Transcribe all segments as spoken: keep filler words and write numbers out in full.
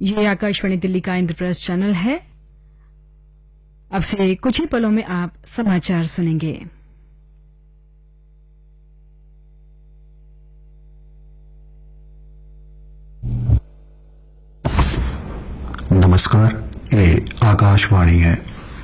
ये आकाशवाणी दिल्ली का इंद्रप्रस्थ चैनल है। अब से कुछ ही पलों में आप समाचार सुनेंगे। नमस्कार, ये आकाशवाणी है।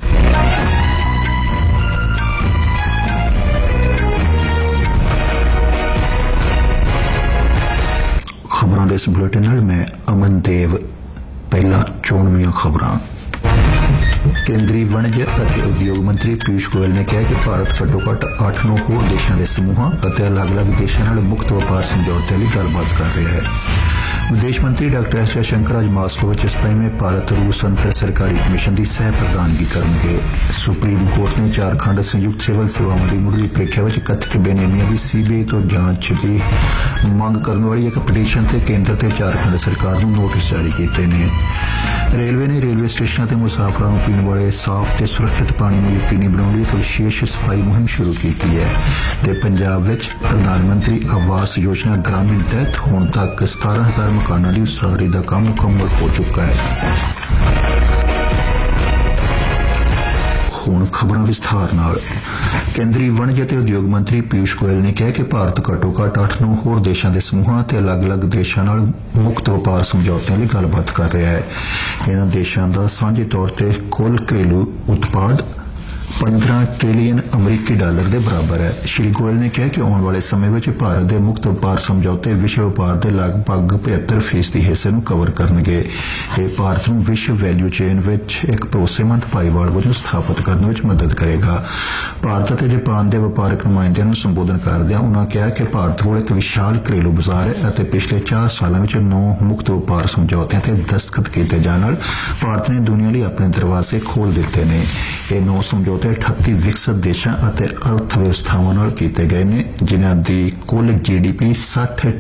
खबरों के इस बुलेटिन नाल मैं अमन देव। पहला चोणवीं खबरां। केंद्रीय वाणिज्य ਅਤੇ उद्योग मंत्री पीयूष गोयल ने कहा कि भारत घੱਟੋ ਘੱਟ ਅੱਠ ਨੌ ਹੋਰ देशों के समूहों ਅਤੇ ਅਲੱਗ-ਅਲੱਗ देशों ਨਾਲ ਮੁਕਤ ਵਪਾਰ ਸਮਝੌਤੇ ਲਈ ਗੱਲਬਾਤ ਕਰ ਰਿਹਾ है। विदेश मंत्री डॉक्टर एस जयशंकर आज मास्को में सताईवें भारत रूस अंतर सरकारी कमीशन की सह प्रधानगी करेंगे। सुप्रीम कोर्ट ने झारखंड संयुक्त सिविल सेवाओं की मुढ़ली प्रीखिया में कथित बेनेमिया की सीबीआई तो जांच की मंग करने वाली एक पटीशन से केंद्र ते झारखंड सरकार को नोटिस जारी किए ने। रेलवे ने रेलवे स्टेशनों ते मुसाफिरों को पीने वाले साफ ते सुरक्षित पानी को यकीनी बनाने एक विशेष सफाई मुहिम शुरू की है। ते पंजाब विच प्रधानमंत्री आवास योजना ग्रामीण तहत हुण तक सतारह हजार मकानों की उसारी का काम मुकम्मल हो चुका है। हुण खबरां विस्तार नाल। केंद्रीय वाणिज्य ते उद्योग मंत्री पीयूष गोयल ने कहा कि भारत घੱਟੋ ਘੱਟ ਅੱਠ नौ होर देशों के समूहों ते अलग-अलग देशों नाल मुक्त वपार समझौतिਆਂ ਲਈ ਗੱਲਬਾਤ कर रहा है। इन्हां देशों का सांझे तौर पर कुल घरेलू उत्पाद पंद्रह ट्रिलियन अमरीकी डॉलर के बराबर है। श्री गोयल ने कहा कि आने वाले समय में भारत के मुक्त वपार समझौते विश्व व्यापार के लगभग पचहत्तर फीसदी हिस्से को कवर करेंगे। यह भारत को विश्व वैल्यू चेन में एक भरोसेमंद भाईवाल वजों स्थापित करने में मदद करेगा। भारत और जापान के व्यापारिक नुमाइंदियों को संबोधन करदਿਆਂ उन्होंने कहा कि भारत को एक विशाल घरेलू बाजार है और पिछले चार सालों में नौ मुक्त व्यापार समझौतिਆਂ ते दस्तखत किए जाने नाल भारत ने दुनिया लिए अपने दरवाजे खोल दिते ने। ये नौ समझौते अठत्ती विकसित देशों और अर्थव्यवस्थावां नाल कीते गए ने, जिन्हां दी कुल जी डी पी साठ